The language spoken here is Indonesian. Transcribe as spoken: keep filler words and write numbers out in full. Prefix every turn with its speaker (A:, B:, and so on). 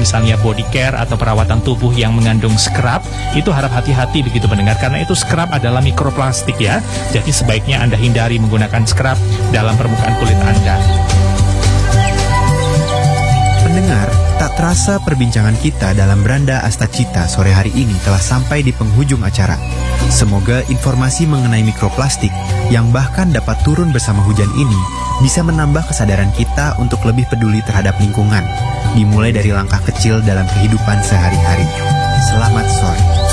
A: misalnya body care atau perawatan tubuh yang mengandung scrub, itu harap hati-hati begitu pendengar, karena itu scrub adalah mikroplastik ya. Jadi sebaiknya Anda hindari menggunakan scrub dalam permukaan kulit Anda.
B: Pendengar, tak terasa perbincangan kita dalam Beranda Astacita sore hari ini telah sampai di penghujung acara. Semoga informasi mengenai mikroplastik yang bahkan dapat turun bersama hujan ini bisa menambah kesadaran kita untuk lebih peduli terhadap lingkungan, dimulai dari langkah kecil dalam kehidupan sehari-hari. Selamat sore.